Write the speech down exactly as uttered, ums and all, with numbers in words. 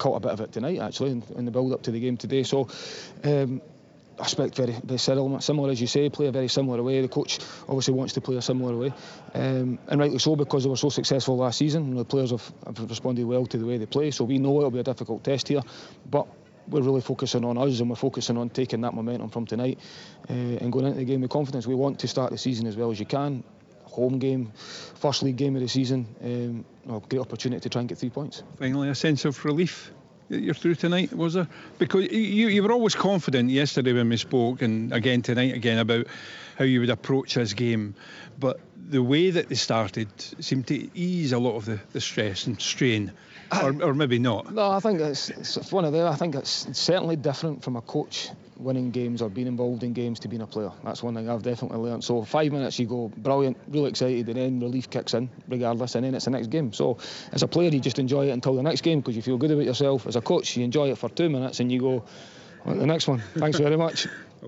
caught a bit of it tonight, actually, in, in the build-up to the game today. So um, I expect very, very similar, similar, as you say, play a very similar way. The coach obviously wants to play a similar way, um, and rightly so, because they were so successful last season. You know, the players have, have responded well to the way they play, so we know it'll be a difficult test here, but we're really focusing on us, and we're focusing on taking that momentum from tonight uh, and going into the game with confidence. We want to start the season as well as you can. Home game, first league game of the season, um, well, great opportunity to try and get three points. Finally, a sense of relief that you're through tonight, was there? Because you, you were always confident yesterday when we spoke, and again tonight again, about how you would approach this game, but the way that they started seemed to ease a lot of the, the stress and strain, or, or maybe not. No, I think it's, it's one of them. I think it's certainly different from a coach winning games or being involved in games to being a player. That's one thing I've definitely learned. So five minutes you go brilliant, really excited, and then relief kicks in regardless, and then it's the next game. So as a player you just enjoy it until the next game because you feel good about yourself. As a coach you enjoy it for two minutes and you go, well, the next one, thanks very much.